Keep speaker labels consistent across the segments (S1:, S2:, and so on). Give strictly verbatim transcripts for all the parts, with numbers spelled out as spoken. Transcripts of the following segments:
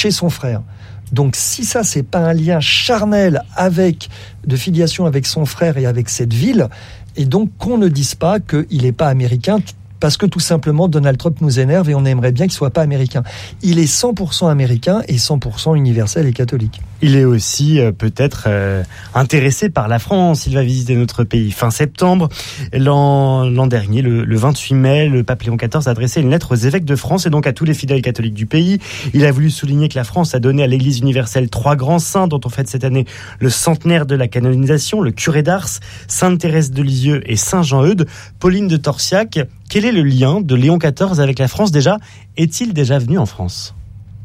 S1: chez son frère. Donc si ça, c'est pas un lien charnel avec, de filiation avec son frère et avec cette ville, et donc qu'on ne dise pas qu'il n'est pas américain, parce que tout simplement Donald Trump nous énerve et on aimerait bien qu'il soit pas américain. Il est cent pour cent américain et cent pour cent universel et catholique.
S2: Il est aussi euh, peut-être euh, intéressé par la France. Il va visiter notre pays fin septembre. L'an, l'an dernier, le, le vingt-huit mai, le pape Léon quatorze a adressé une lettre aux évêques de France et donc à tous les fidèles catholiques du pays. Il a voulu souligner que la France a donné à l'Église universelle trois grands saints dont on fête cette année le centenaire de la canonisation, le curé d'Ars, Sainte Thérèse de Lisieux et Saint Jean-Eudes. Pauline de Torsiac, quel est le lien de Léon quatorze avec la France déjà ? Est-il déjà venu en France ?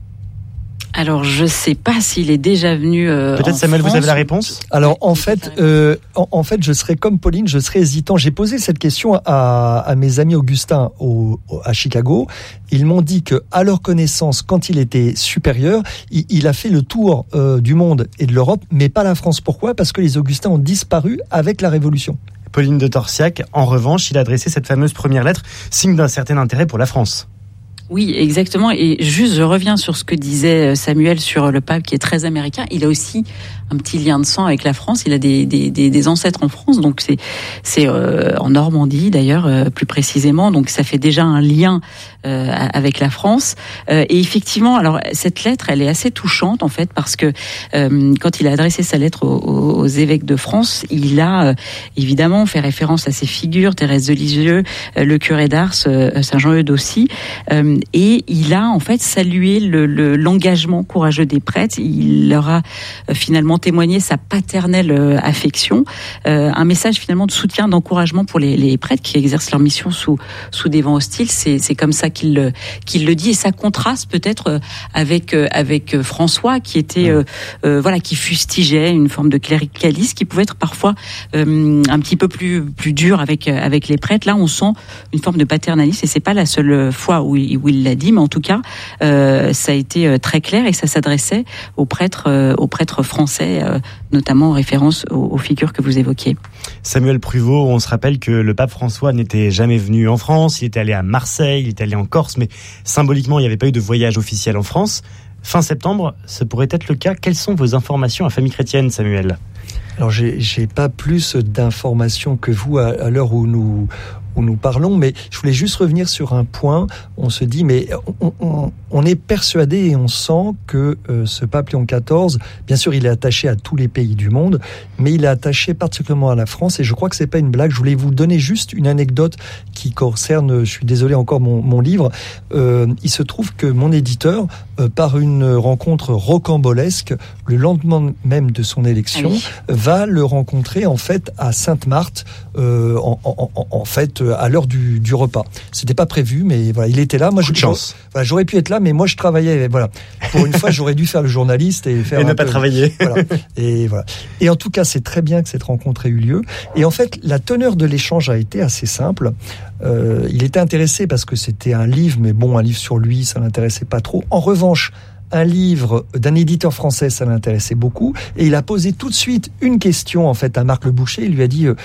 S3: Alors, je ne sais pas s'il est déjà venu euh,
S2: Peut-être,
S3: en
S2: Samuel,
S3: France.
S2: vous avez la réponse ?
S1: Alors, en fait, euh, en, en fait, je serais comme Pauline, je serais hésitant. J'ai posé cette question à, à mes amis Augustins au, au, à Chicago. Ils m'ont dit que, à leur connaissance, quand il était supérieur, il, il a fait le tour euh, du monde et de l'Europe, mais pas la France. Pourquoi ? Parce que les Augustins ont disparu avec la Révolution.
S2: Pauline de Torsiac, en revanche, il a adressé cette fameuse première lettre, signe d'un certain intérêt pour la France.
S3: Oui, exactement. Et juste, je reviens sur ce que disait Samuel sur le pape qui est très américain. Il a aussi un petit lien de sang avec la France. Il a des, des, des, des ancêtres en France, donc c'est, c'est euh, en Normandie d'ailleurs, euh, plus précisément. Donc ça fait déjà un lien euh, avec la France. Euh, et effectivement, alors cette lettre, elle est assez touchante en fait parce que euh, quand il a adressé sa lettre aux, aux évêques de France, il a euh, évidemment fait référence à ces figures, Thérèse de Lisieux, euh, le curé d'Ars, euh, Saint Jean-Eudes aussi. Euh, Et il a en fait salué le, le, l'engagement courageux des prêtres. Il leur a euh, finalement témoigné sa paternelle euh, affection, euh, un message finalement de soutien, d'encouragement pour les, les prêtres qui exercent leur mission sous sous des vents hostiles. C'est, c'est comme ça qu'il qu'il le dit et ça contraste peut-être avec avec François qui était euh, euh, voilà qui fustigeait une forme de cléricalisme qui pouvait être parfois euh, un petit peu plus plus dur avec avec les prêtres. Là, on sent une forme de paternalisme et c'est pas la seule fois où il, où il l'a dit, mais en tout cas, euh, ça a été très clair et ça s'adressait aux prêtres, euh, aux prêtres français, euh, notamment en référence aux, aux figures que vous évoquiez.
S2: Samuel Pruvot, on se rappelle que le pape François n'était jamais venu en France, il était allé à Marseille, il était allé en Corse, mais symboliquement, il n'y avait pas eu de voyage officiel en France. Fin septembre, ce pourrait être le cas. Quelles sont vos informations à Famille Chrétienne, Samuel ?
S1: Alors, j'ai, j'ai pas plus d'informations que vous à, à l'heure où nous où nous parlons, mais je voulais juste revenir sur un point. On se dit, mais on, on, on est persuadé et on sent que euh, ce pape Léon quatorze, bien sûr, il est attaché à tous les pays du monde, mais il est attaché particulièrement à la France, et je crois que c'est pas une blague. Je voulais vous donner juste une anecdote qui concerne, je suis désolé encore, mon, mon livre. Euh, il se trouve que mon éditeur, euh, par une rencontre rocambolesque, le lendemain même de son élection, ah oui. va le rencontrer en fait à Sainte-Marthe, euh, en, en, en, en fait à l'heure du, du repas. C'était pas prévu, mais voilà, il était là. Moi,
S2: Coup de
S1: je,
S2: chance.
S1: Voilà, j'aurais pu être là, mais moi, je travaillais. Voilà, pour une fois, j'aurais dû faire le journaliste et faire
S2: et ne
S1: un
S2: pas
S1: peu,
S2: travailler.
S1: Voilà. Et voilà. Et en tout cas, c'est très bien que cette rencontre ait eu lieu. Et en fait, la teneur de l'échange a été assez simple. Euh, il était intéressé parce que c'était un livre, mais bon, un livre sur lui, ça l'intéressait pas trop. En revanche, un livre d'un éditeur français, ça l'intéressait beaucoup. Et il a posé tout de suite une question, en fait, à Marc Le Boucher. Il lui a dit, euh,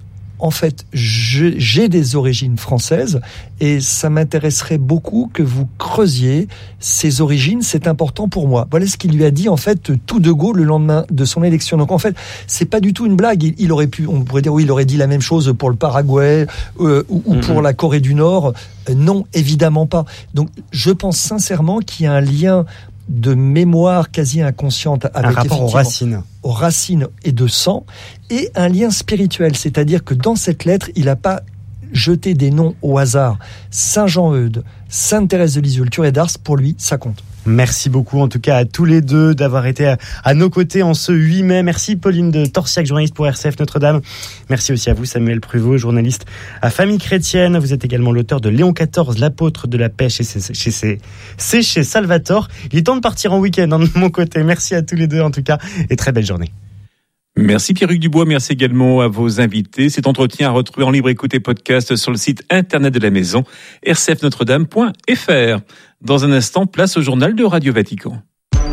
S1: en fait, je, j'ai des origines françaises et ça m'intéresserait beaucoup que vous creusiez ces origines. C'est important pour moi. Voilà ce qu'il lui a dit, en fait, tout de go le lendemain de son élection. Donc, en fait, c'est pas du tout une blague. Il, il aurait pu, on pourrait dire, oui, il aurait dit la même chose pour le Paraguay euh, ou, ou pour mm-hmm. la Corée du Nord. Euh, non, évidemment pas. Donc, je pense sincèrement qu'il y a un lien de mémoire quasi inconsciente avec
S2: un rapport aux racines.
S1: aux racines et de sang, et un lien spirituel, c'est-à-dire que dans cette lettre, il n'a pas jeté des noms au hasard. Saint Jean-Eudes, Sainte Thérèse de Lisieux, le curé d'Ars, pour lui, ça compte.
S2: Merci beaucoup en tout cas à tous les deux d'avoir été à, à nos côtés en ce huit mai. Merci Pauline de Torsiac, journaliste pour R C F Notre-Dame. Merci aussi à vous Samuel Pruvot, journaliste à Famille Chrétienne. Vous êtes également l'auteur de Léon quatorze, l'apôtre de la paix chez, chez, chez, c'est chez Salvatore. Il est temps de partir en week-end hein, de mon côté. Merci à tous les deux en tout cas et très belle journée.
S4: Merci Pierre-Hugues Dubois, merci également à vos invités. Cet entretien à retrouver en libre écoute et podcast sur le site internet de la maison, r c f notre dame point f r. Dans un instant, place au journal de Radio Vatican.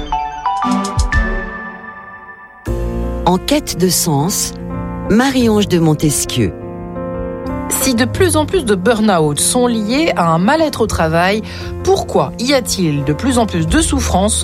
S5: En quête de sens, Marie-Ange de Montesquieu.
S6: Si de plus en plus de burn-out sont liés à un mal-être au travail, pourquoi y a-t-il de plus en plus de souffrance au travail ?